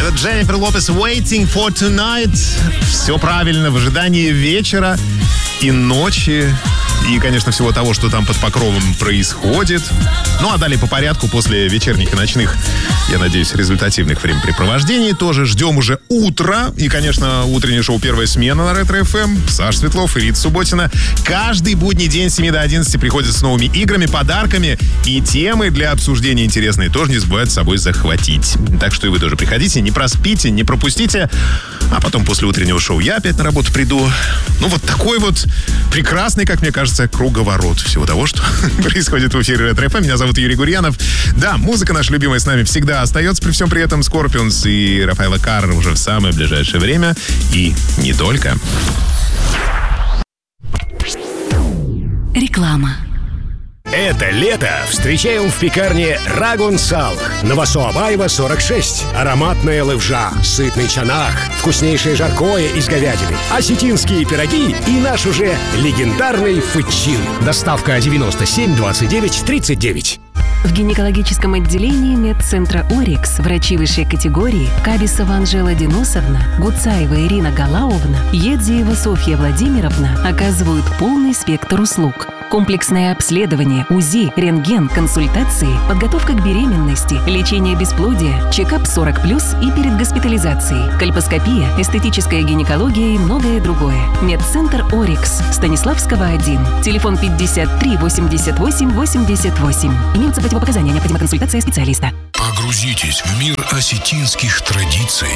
Это Дженнифер Лопес «Waiting for Tonight». Все правильно, в ожидании вечера и ночи. И, конечно, всего того, что там под покровом происходит. Ну, а далее по порядку, после вечерних и ночных, я надеюсь, результативных времяпрепровождений, тоже ждем уже утра. И, конечно, утреннее шоу «Первая смена» на Ретро-ФМ. Саша Светлов и Рита Субботина. Каждый будний день с 7 до 11 приходят с новыми играми, подарками и темы для обсуждения интересные. Тоже не забывайте с собой захватить. Так что и вы тоже приходите, не проспите, не пропустите. А потом после утреннего шоу я опять на работу приду. Ну, вот такой вот прекрасный, как мне кажется, круговорот всего того, что происходит в эфире Ретро-ФМ. Меня зовут Юрий Гурьянов. Да, музыка наша любимая с нами всегда остается. При всем при этом Скорпионс и Рафаэлло Карро уже в самое ближайшее время. И не только. Реклама. Это лето встречаем в пекарне Рагун Салх. Новосоабаева, 46. Ароматная левжа, сытный чанах, вкуснейшее жаркое из говядины, осетинские пироги и наш уже легендарный фычин. Доставка 97 29 39. В гинекологическом отделении медцентра «Орикс» врачи высшей категории Кабисова Анжела Денисовна, Гуцаева Ирина Галауовна, Едзиева Софья Владимировна оказывают полный спектр услуг. Комплексное обследование, УЗИ, рентген, консультации, подготовка к беременности, лечение бесплодия, чекап 40+, и перед госпитализацией, кольпоскопия, эстетическая гинекология и многое другое. Медцентр «Орикс», Станиславского, 1. Телефон 53 88 88. Имеются противопоказания, необходима консультация специалиста. Погрузитесь в мир осетинских традиций.